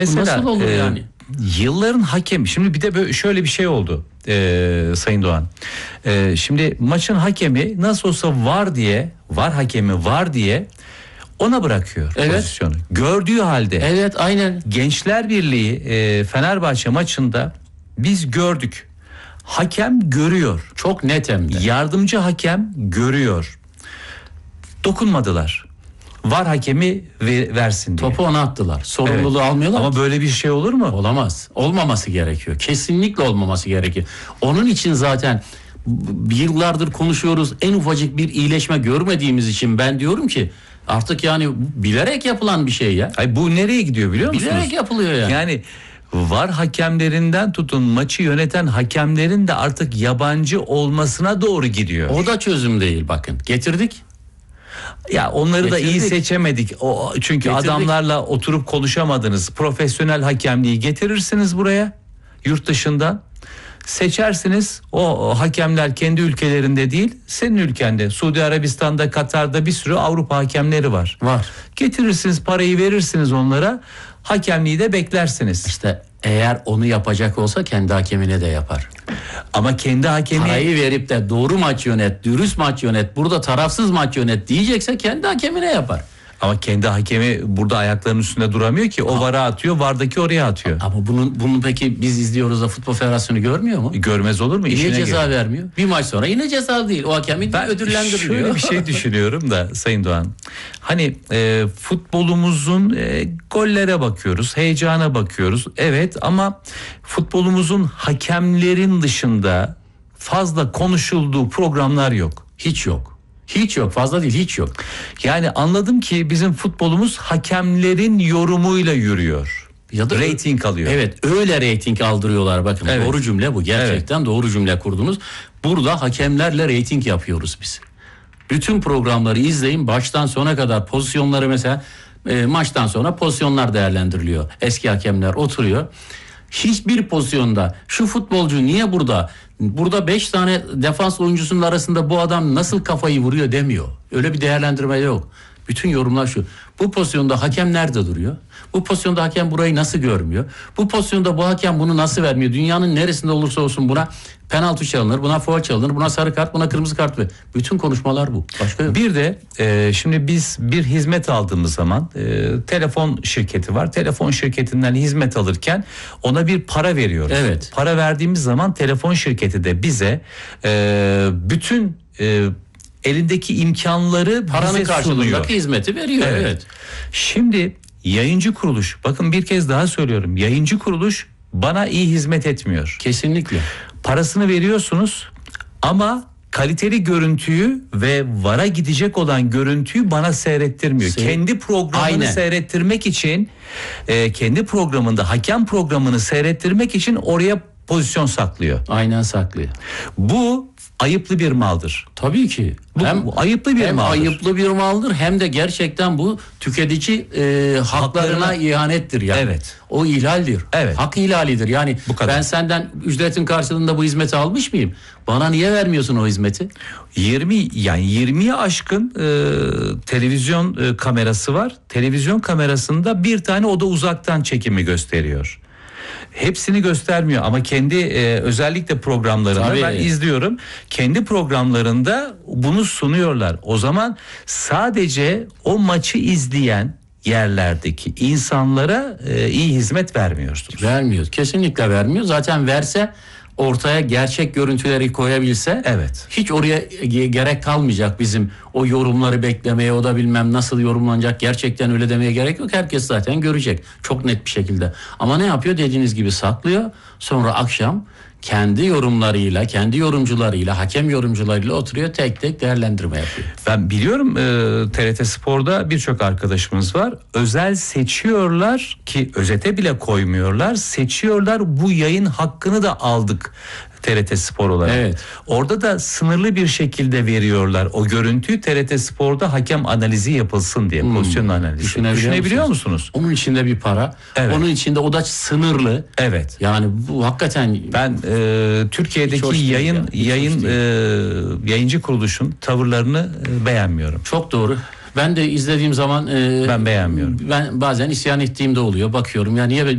Mesela, nasıl olur yani? Yılların hakemi. Şimdi bir de böyle şöyle bir şey oldu Sayın Doğan. Şimdi maçın hakemi nasıl olsa var hakemi var diye ona bırakıyor pozisyonu. Gördüğü halde. Evet, aynen. Gençler Birliği Fenerbahçe maçında biz gördük. Hakem görüyor. Çok net hem de. Yardımcı hakem görüyor. Dokunmadılar. VAR hakemi versin diye. Topu ona attılar. Sorumluluğu almıyorlar. Ama böyle bir şey olur mu? Olamaz. Olmaması gerekiyor. Kesinlikle olmaması gerekiyor. Onun için zaten yıllardır konuşuyoruz. En ufacık bir iyileşme görmediğimiz için ben diyorum ki artık yani bilerek yapılan bir şey ya. Ay, bu nereye gidiyor biliyor musunuz? Bilerek yapılıyor yani. Yani VAR hakemlerinden tutun maçı yöneten hakemlerin de artık yabancı olmasına doğru gidiyor. O da çözüm değil, bakın. Getirdik. Ya onları da iyi seçemedik. Çünkü adamlarla oturup konuşamadınız. Profesyonel hakemliği getirirsiniz buraya yurt dışından. Seçersiniz. O hakemler kendi ülkelerinde değil, senin ülkende. Suudi Arabistan'da, Katar'da bir sürü Avrupa hakemleri var. Getirirsiniz, parayı verirsiniz onlara. Hakemliği de beklersiniz. İşte eğer onu yapacak olsa kendi hakemine de yapar. Ama kendi hakemi... Parayı verip de doğru maç yönet, dürüst maç yönet, burada tarafsız maç yönet diyecekse kendi hakemine yapar. Ama kendi hakemi burada ayaklarının üstünde duramıyor ki. O VAR'a atıyor, VAR'daki oraya atıyor. Ama bunu peki biz izliyoruz da Futbol Federasyonu görmüyor mu? Görmez olur mu? Yine ceza vermiyor. Bir maç sonra yine ceza değil. O hakemi ödüllendiriliyor. Şöyle bir şey düşünüyorum da Sayın Doğan. Hani futbolumuzun gollere bakıyoruz, heyecana bakıyoruz. Evet, ama futbolumuzun hakemlerin dışında fazla konuşulduğu programlar yok. Hiç yok. Hiç yok, fazla değil, hiç yok. Yani anladım ki bizim futbolumuz hakemlerin yorumuyla yürüyor. Ya da reyting alıyor. Evet, öyle reyting aldırıyorlar, bakın. Evet. Doğru cümle bu. Gerçekten doğru cümle kurdunuz. Burada hakemlerle reyting yapıyoruz biz. Bütün programları izleyin, baştan sona kadar pozisyonları, mesela maçtan sonra pozisyonlar değerlendiriliyor. Eski hakemler oturuyor. Hiçbir pozisyonda şu futbolcu niye burada? Burada 5 tane defans oyuncusunun arasında bu adam nasıl kafayı vuruyor demiyor. Öyle bir değerlendirme yok. Bütün yorumlar şu. Bu pozisyonda hakem nerede duruyor? Bu pozisyonda hakem burayı nasıl görmüyor? Bu pozisyonda bu hakem bunu nasıl vermiyor? Dünyanın neresinde olursa olsun buna penaltı çalınır, buna faul çalınır, buna sarı kart, buna kırmızı kart ve bütün konuşmalar bu. Başka yok. Bir de şimdi biz bir hizmet aldığımız zaman telefon şirketi var. Telefon şirketinden hizmet alırken ona bir para veriyoruz. Evet. Para verdiğimiz zaman telefon şirketi de bize bütün elindeki imkanları paranın karşılığındaki hizmeti veriyor. Evet. Şimdi yayıncı kuruluş, bakın bir kez daha söylüyorum, yayıncı kuruluş bana iyi hizmet etmiyor. Kesinlikle. Parasını veriyorsunuz ama kaliteli görüntüyü ve VAR'a gidecek olan görüntüyü bana seyrettirmiyor. Kendi programını seyrettirmek için, kendi programında hakem programını seyrettirmek için oraya pozisyon saklıyor. Aynen saklıyor. Bu ayıplı bir maldır. Tabii ki. Bu ayıplı bir maldır. Hem ayıplı bir maldır, hem de gerçekten bu tüketici haklarına ihanettir yani. Evet. O ihlaldir. Evet. Hak ihlalidir. Yani ben senden ücretin karşılığında bu hizmeti almış mıyım? Bana niye vermiyorsun o hizmeti? 20'ye aşkın televizyon kamerası var. Televizyon kamerasında bir tane, o da uzaktan çekimi gösteriyor. Hepsini göstermiyor ama kendi özellikle programlarında ben izliyorum. Kendi programlarında bunu sunuyorlar. O zaman sadece o maçı izleyen yerlerdeki insanlara iyi hizmet vermiyorsunuz. Vermiyor. Kesinlikle vermiyor. Zaten verse, ortaya gerçek görüntüleri koyabilse, hiç oraya gerek kalmayacak bizim o yorumları beklemeye, o da bilmem nasıl yorumlanacak, gerçekten öyle demeye gerek yok. Herkes zaten görecek çok net bir şekilde. Ama ne yapıyor? Dediğiniz gibi saklıyor. Sonra akşam kendi yorumlarıyla, kendi yorumcularıyla, hakem yorumcularıyla oturuyor, tek tek değerlendirme yapıyor. Ben biliyorum, TRT Spor'da birçok arkadaşımız var. Özel seçiyorlar ki özete bile koymuyorlar. Seçiyorlar, bu yayın hakkını da aldık TRT Spor olarak. Evet. Orada da sınırlı bir şekilde veriyorlar o görüntüyü, TRT Spor'da hakem analizi yapılsın diye, pozisyon analizi. Düşünebiliyor musunuz? Onun içinde bir para. Evet. Onun içinde o da sınırlı. Evet. Yani bu hakikaten, ben Türkiye'deki yayıncı kuruluşun tavırlarını beğenmiyorum. Çok doğru. Ben de izlediğim zaman ben beğenmiyorum. Ben bazen isyan ettiğimde oluyor. Bakıyorum ya, niye